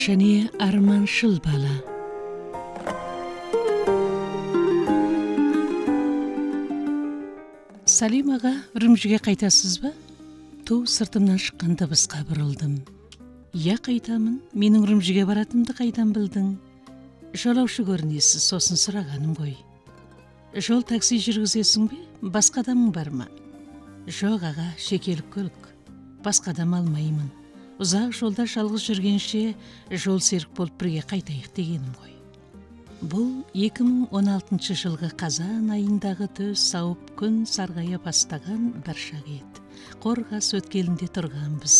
және арманшыл бала. Салим аға, үрімжіге қайтасыз ба? Ту сыртымнан шыққан дыбысқа бұрылдым. Я қайтамын, менің үрімжіге баратымды қайдан білдің? Жолаушы көрінесіз, сосын сұрағаным ғой. Жол такси жүргізесің бе? Басқа адамың бар ма? Жоқ аға, шекелік көлік. Басқа адам алмаймын. Ұзақ жолда жалғыз жүргенше жол серік болып бірге қайтайық дегенім ғой. Бұл 2016 жылғы қазан айындағы төс сауып күн сарғая бастаған бір шақ еді. Қорғас өткелінде тұрғанбыз.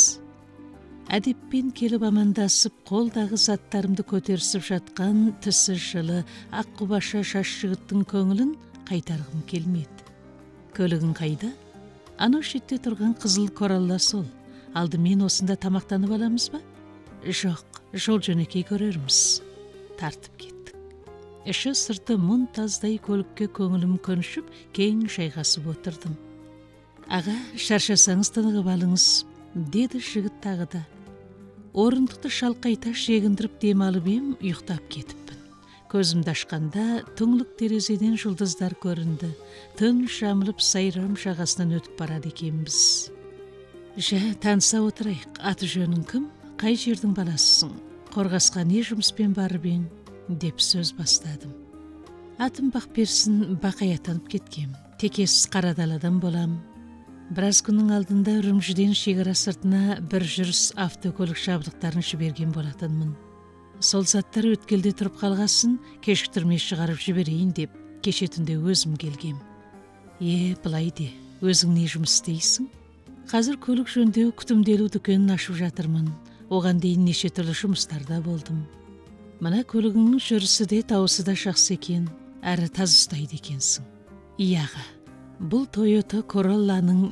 Әдеппен келіп амандасып, қолдағы заттарымды көтерісіп жатқан түсі жылы аққұбаша шаш жігіттің көңілін қайтарғым келмеді. Көлігің қайда? Анау шетте тұрған қызыл коралла сол. Алдымен осында тамақтанып аламыз ба? Жоқ, жол жөнекей көрерміз. Тартып кеттік. Іші сырты мұнтаздай көлікке көңілім көншіп, кең жайғасып отырдым. Аға, шаршасаңыз тынығып алыңыз, деді жігіт тағы да. Орындықты шалқайта шегіндіріп демалып ем, ұйықтап кетіппін. Көзімді ашқанда түңлік терезеден жұлдыздар көрінді. Түн жамылып сайрам жағасынан өтіп барады екенбіз. Жә, таныса отырайық. Аты жөнің кім? Қай жердің баласысың? Қорғасқа не жұмыспен барып ең? Деп сөз бастадым. Атым Бақберсін, Бақаятанып кеткем. Текесіз Қарадаладан болам. Біраз күннің алдында Үрімжіден шекара сыртына бір жүріс автокөлік жабдықтарын жіберген болатынмын. Сол заттар өткелде тұрып қалғасын, кешіктірмей шығарып жіберейін деп, кеше түнде өзім келгем. Былай де, өзің не жұмыс істейсің? Қазір көлік жөндеу күтімделу дүкенін ашып жатырмын. Оған дейін неше түрлі жұмыстарда болдым. Мына көлігіңнің жүрісі де тауысы да жақсы екен, әрі таз ұстайды екенсің. Аға, бұл Toyota Corolla'ның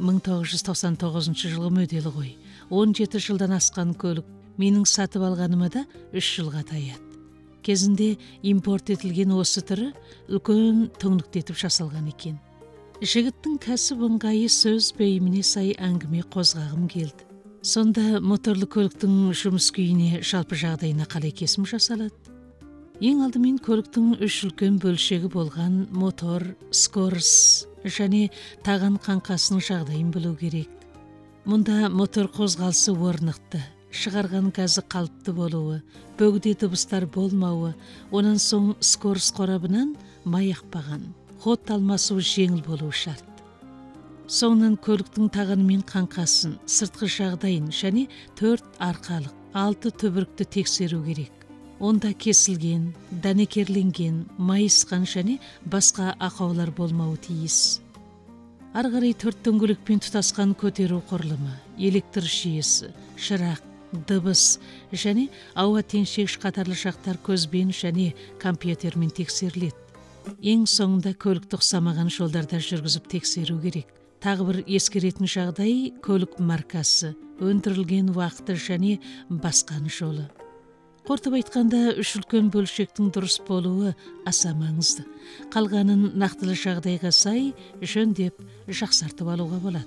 1999 жылғы моделі ғой. 17 жылдан асқан көлік. Менің сатып алғаныма да 3 жылға таяды. Кезінде импорт етілген осы түрі үлкен түңліктетіп жасалған екен. Жігіттің кәсіп ыңғайы сөз бейіміне сай әңгіме қозғағым келді. Сонда моторлы көліктің жұмыс күйіне жалпы жағдайына қалай кесім жасалады? Ең алдымен көліктің 3 үлкен бөлшегі болған мотор, скорость және таған қаңқасының жағдайын білу керек. Мұнда мотор қозғалысы орнықты, шығарған газы қалыпты болуы, бөгде дыбыстар болмауы, онан соң скорость қорабынан май ақпаған, ход алмасу жеңіл болуы шарт. Соңынан көліктің тағаны мен қаңқасын, сыртқы жағдайын және 4 арқалық, 6 түбірікті тексеру керек. Онда кесілген, дәнекерленген, майысқан және басқа ақаулар болмауы тиіс. Арғарай 4 дөңгелекпен тұтасқан көтеру құрылымы, электр жүйесі, шырақ, дыбыс және ауа теңшегіш қатарлы жақтар көзбен және компьютермен тексеріледі. Ең соңында көлікті ұқсамаған жолдарда жүргізіп тексеру керек. Тағы бір ескеретін жағдай көлік маркасы, өндірілген уақыты және басқан жолы. Қортып айтқанда, 3 үлкен бөлшектің дұрыс болуы аса маңызды. Қалғанын нақтылы жағдайға сай жөндеп, жақсартып алуға болады.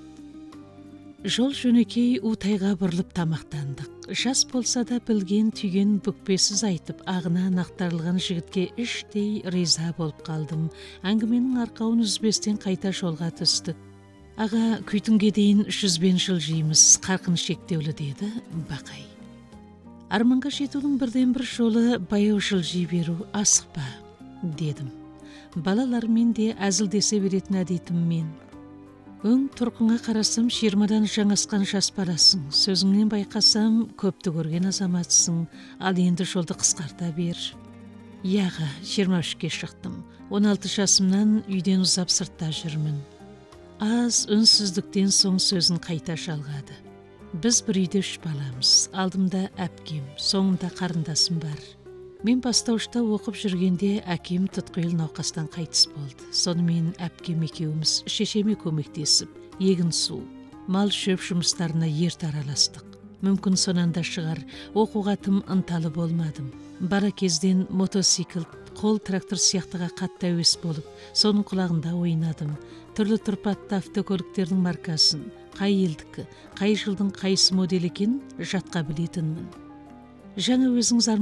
Жол жөнекей утайға бұрылып тамақтандық. Жас болса да білген түйген бүкпесіз айтып, ағына нақтарылған жігітке іштей риза болып қалдым. Әңгіменің арқауын үзбестен қайта жолға түстік. Аға, күйтінге дейін 100 жылжимыз, қарқын шектеулі деді Бақай. Арманға жетудің бірден бір жолы баяу жылжи беру, асықпа, дедім. Балалармен де әзілдесе беретін әдетім мен. Өң тұрқыңа қарасам, 20-дан жаңасқан жас баласың. Сөзіңнен байқасам, көпті көрген азаматсың, ал енді жолды қысқарта бер. Аға, 23-ке шықтым. 16 жасымнан үйден ұзап сыртта жүрмін. Аз үнсіздіктен соң сөзін қайта жалғады. Біз бір үйде 3 баламыз. Алдымда әпкем, соңымда қарындасым бар. Мен бастаушта оқып жүргенде әкем тұтқиыл науқастан қайтыс болды. Сонымен әпкем екеуміз шешеме көмектесіп, егін су, мал шөп жұмыстарына ерте араластық. Мүмкін сонанда шығар, оқуға тым ынталы болмадым. Бала кезден мотоцикл, қол трактор сияқтыға қатты әуес болып, соның құлағында ойнадым. Түрлі тұрпатты автокөліктердің маркасын, қай елдікі, қай жылдың қайсы модель екенін жатқа білетінмін. жаңа өзіңіз